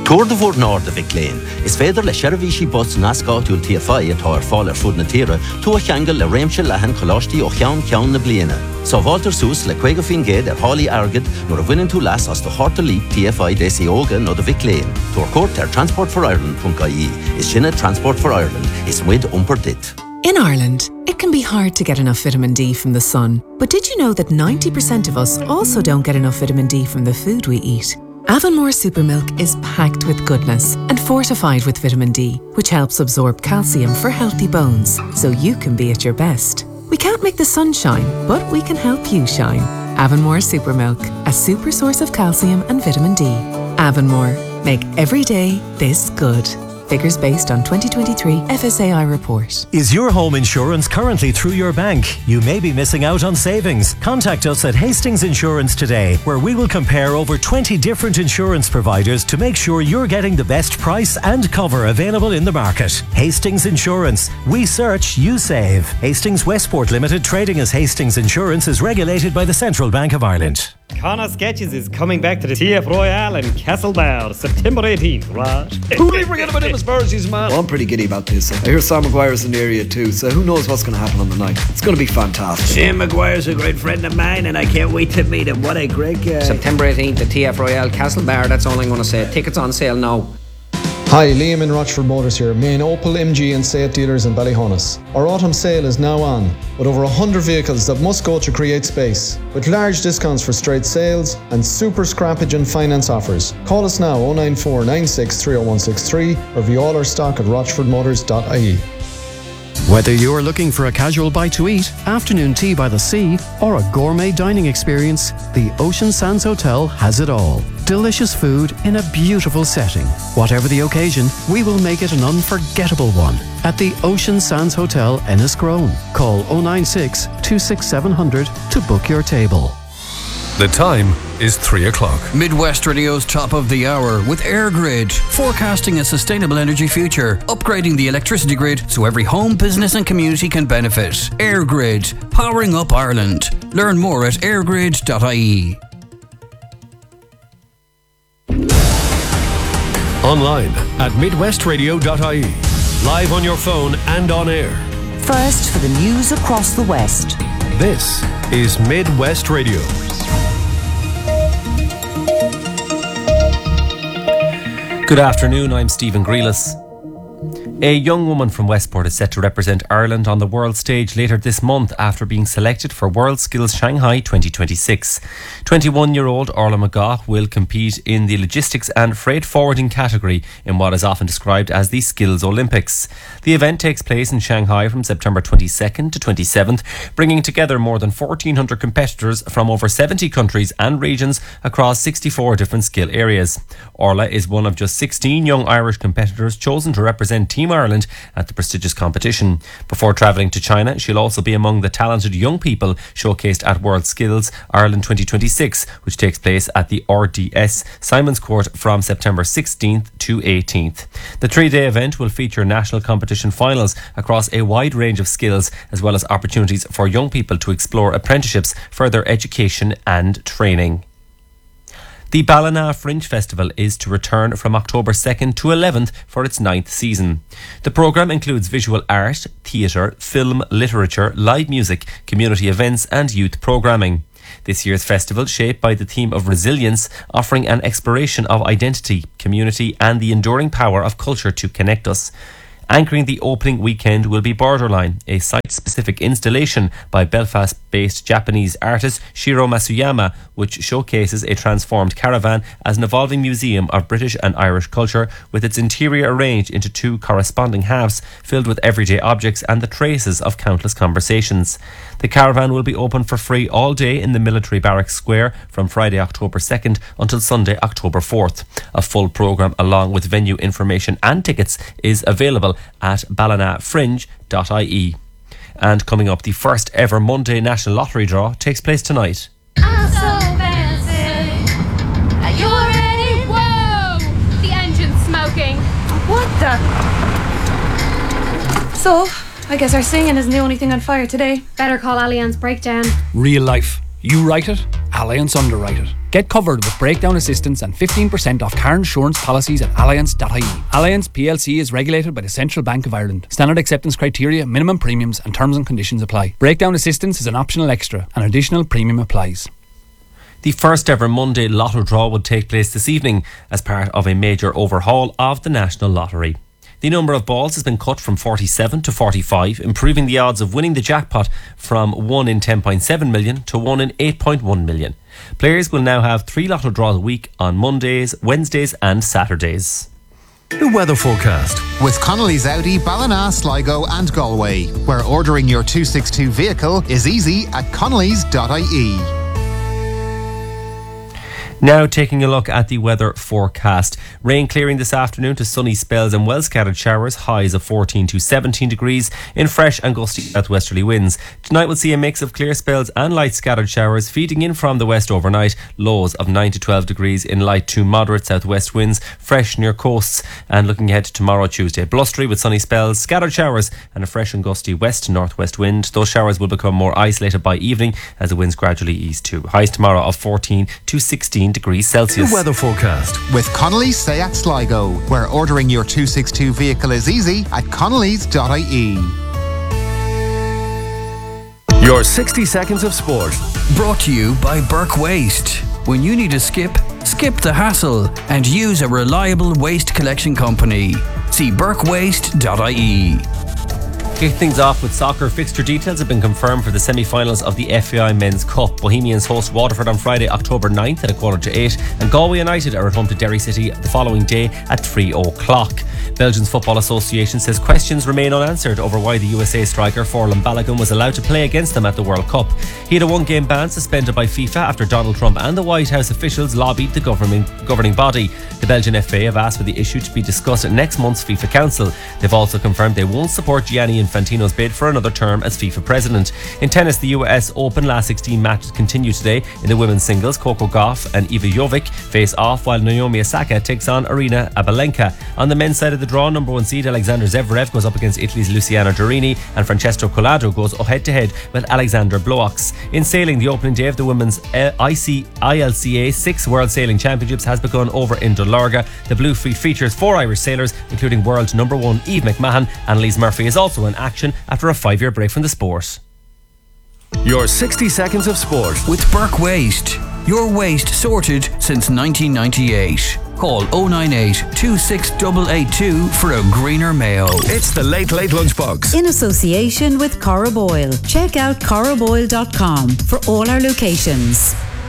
Tour de Voort Nord de Vic Lane is féidir le Sheravishi bus nascáitiúil TFI atá fáil fud na tíre tú a cheangal le réimse lehan choláistí ó cheann na bliana. Sa bháiltar sús le 50 géad Hawley Argid nuair a bhaineann tú leas as do Harta Leap TFI DC óga nó de Vic Lane. Tuair cuairt transportforireland.ie is sinna Transport for Ireland is muid umpar dit. In Ireland, it can be hard to get enough vitamin D from the sun. But did you know that 90% of us also don't get enough vitamin D from the food we eat? Avonmore Supermilk is packed with goodness and fortified with vitamin D, which helps absorb calcium for healthy bones, so you can be at your best. We can't make the sun shine, but we can help you shine. Avonmore Supermilk, a super source of calcium and vitamin D. Avonmore, make every day this good. Figures based on 2023 FSAI report. Is your home insurance currently through your bank? You may be missing out on savings. Contact us at Hastings Insurance today, where we will compare over 20 different insurance providers to make sure you're getting the best price and cover available in the market. Hastings Insurance. We search, you save. Hastings Westport Limited, trading as Hastings Insurance, is regulated by the Central Bank of Ireland. Connor Sketches is coming back to the TF Royale in Castlebar, September 18th, right? Who do we forget about him as far as he's man? Well, I'm pretty giddy about this. I hear Sam Maguire's in the area too, so who knows what's going to happen on the night. It's going to be fantastic. Sam Maguire's a great friend of mine and I can't wait to meet him. What a great guy. September 18th, the TF Royale, Castlebar, that's all I'm going to say. Tickets on sale now. Hi, Liam in Rochford Motors here, main Opel, MG and Seat dealers in Ballyhonus. Our autumn sale is now on, with over 100 vehicles that must go to create space, with large discounts for straight sales and super scrappage and finance offers. Call us now 094 96 30163 or view all our stock at rochfordmotors.ie. Whether you're looking for a casual bite to eat, afternoon tea by the sea, or a gourmet dining experience, the Ocean Sands Hotel has it all. Delicious food in a beautiful setting. Whatever the occasion, we will make it an unforgettable one. At the Ocean Sands Hotel, Enniscrone. Call 096 26700 to book your table. The time is 3 o'clock. Midwest Radio's top of the hour with AirGrid, forecasting a sustainable energy future, upgrading the electricity grid so every home, business and community can benefit. AirGrid, powering up Ireland. Learn more at airgrid.ie. Online at midwestradio.ie. Live on your phone and on air. First for the news across the West. This is Midwest Radio. Good afternoon, I'm Stephen Grealis. A young woman from Westport is set to represent Ireland on the world stage later this month after being selected for WorldSkills Shanghai 2026. 21-year-old Orla McGaugh will compete in the logistics and freight forwarding category in what is often described as the Skills Olympics. The event takes place in Shanghai from September 22nd to 27th, bringing together more than 1,400 competitors from over 70 countries and regions across 64 different skill areas. Orla is one of just 16 young Irish competitors chosen to represent Team Ireland at the prestigious competition. Before travelling to China, she'll also be among the talented young people showcased at WorldSkills Ireland 2026, which takes place at the RDS Simons Court from September 16th to 18th. The 3-day event will feature national competition finals across a wide range of skills, as well as opportunities for young people to explore apprenticeships, further education and training. The Ballina Fringe Festival is to return from October 2nd to 11th for its 9th season. The programme includes visual art, theatre, film, literature, live music, community events and youth programming. This year's festival, shaped by the theme of resilience, offering an exploration of identity, community and the enduring power of culture to connect us. Anchoring the opening weekend will be Borderline, a site-specific installation by Belfast-based Japanese artist Shiro Masuyama, which showcases a transformed caravan as an evolving museum of British and Irish culture, with its interior arranged into 2 corresponding halves filled with everyday objects and the traces of countless conversations. The caravan will be open for free all day in the Military Barracks Square from Friday, October 2nd until Sunday, October 4th. A full programme along with venue information and tickets is available at ballinafringe.ie. And coming up, the first ever Monday National Lottery draw takes place tonight. I'm so fancy. Are you ready? Whoa! The engine's smoking. What the? So, I guess our singing isn't the only thing on fire today. Better call Allianz Breakdown. Real life. You write it Allianz Underwriter. Get covered with breakdown assistance and 15% off car insurance policies at allianz.ie. Allianz PLC is regulated by the Central Bank of Ireland. Standard acceptance criteria, minimum premiums and terms and conditions apply. Breakdown assistance is an optional extra. An additional premium applies. The first ever Monday Lotto draw will take place this evening as part of a major overhaul of the National Lottery. The number of balls has been cut from 47 to 45, improving the odds of winning the jackpot from 1 in 10.7 million to 1 in 8.1 million. Players will now have 3 Lotto draws a week on Mondays, Wednesdays and Saturdays. The weather forecast. With Connolly's Audi, Ballina, Sligo and Galway, where ordering your 262 vehicle is easy at connellys.ie. Now taking a look at the weather forecast. Rain clearing this afternoon to sunny spells and well scattered showers, highs of 14 to 17 degrees in fresh and gusty southwesterly winds. Tonight we'll see a mix of clear spells and light scattered showers feeding in from the west overnight, lows of 9 to 12 degrees in light to moderate southwest winds, fresh near coasts. And looking ahead to tomorrow Tuesday, blustery with sunny spells, scattered showers and a fresh and gusty west to northwest wind. Those showers will become more isolated by evening as the winds gradually ease too. Highs tomorrow of 14 to 16 degrees Celsius. The weather forecast. With Connolly's Seat Sligo, where ordering your 262 vehicle is easy at connellys.ie. Your 60 seconds of sport. Brought to you by Burke Waste. When you need a skip the hassle and use a reliable waste collection company. See burkewaste.ie. Kick things off with soccer. Fixture details have been confirmed for the semi-finals of the FAI Men's Cup. Bohemians host Waterford on Friday, October 9th at 7:45, and Galway United are at home to Derry City the following day at 3:00. Belgium's Football Association says questions remain unanswered over why the USA striker Forlan Balogun was allowed to play against them at the World Cup. He had a one-game ban suspended by FIFA after Donald Trump and the White House officials lobbied the governing body. The Belgian FA have asked for the issue to be discussed at next month's FIFA Council. They've also confirmed they won't support Gianni Infantino's bid for another term as FIFA president. In tennis, the US Open last 16 matches continue today. In the women's singles, Coco Gauff and Iva Jovic face off while Naomi Osaka takes on Arina Abalenka. On the men's side of the draw, number 1 seed Alexander Zverev goes up against Italy's Luciano Durini, and Francesco Collado goes head-to-head with Alexander Blois. In sailing, the opening day of the women's ILCA 6 World Sailing Championships has begun over in Dullarga. The Blue Fleet features 4 Irish sailors, including world number 1 Eve McMahon. Annalise Murphy is also in action after a 5-year break from the sport. Your 60 seconds of sport. With Burke Waste. Your waste sorted since 1998. Call 098 26882 for a greener Mayo. It's the Late Lunchbox. In association with Corrib Oil. Check out corriboil.com for all our locations.